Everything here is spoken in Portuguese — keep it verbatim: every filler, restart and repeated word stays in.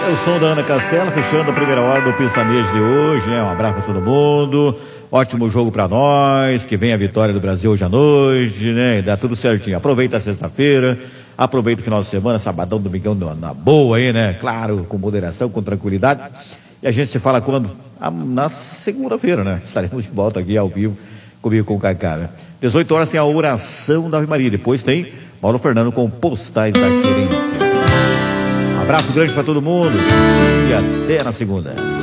É o som da Ana Castela, fechando a primeira hora do Pistanejo de hoje, né? Um abraço para todo mundo, ótimo jogo para nós, que vem a vitória do Brasil hoje à noite, né? Dá tudo certinho, aproveita a sexta-feira, aproveita o final de semana, sabadão, domingão, na boa aí, né? Claro, com moderação, com tranquilidade, e a gente se fala quando? Na segunda-feira, né? Estaremos de volta aqui ao vivo, comigo com o Cacá, né? dezoito horas tem a oração da Ave Maria, depois tem Paulo Fernando com Postais da Querência. Um abraço grande para todo mundo e até na segunda.